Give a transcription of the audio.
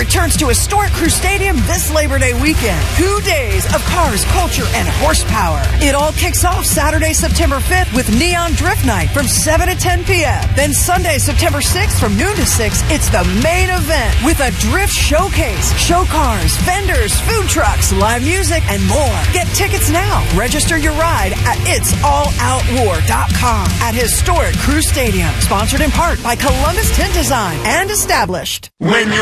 returns to Historic Crew Stadium this Labor Day weekend. 2 days of cars, culture, and horsepower. It all kicks off Saturday, September 5th with Neon Drift Night from 7 to 10 p.m. Then Sunday, September 6th from noon to 6, it's the main event with a drift showcase, show cars, vendors, food trucks, live music, and more. Get tickets now. Register your ride at itsalloutwar.com at Historic Crew Stadium. Sponsored in part by Columbus Tent Design and established. When you